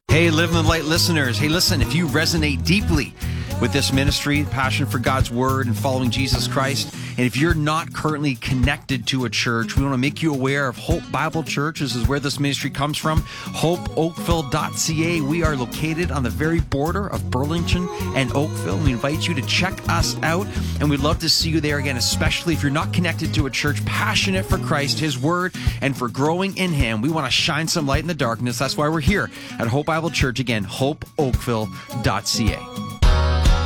Hey, Live in the Light listeners. Hey, listen, if you resonate deeply with this ministry, passion for God's word and following Jesus Christ, and if you're not currently connected to a church, we want to make you aware of Hope Bible Church. This is where this ministry comes from, hopeoakville.ca. We are located on the very border of Burlington and Oakville. We invite you to check us out, and we'd love to see you there again, especially if you're not connected to a church passionate for Christ, His word, and for growing in Him. We want to shine some light in the darkness. That's why we're here at Hope Bible Church. Again, hopeoakville.ca.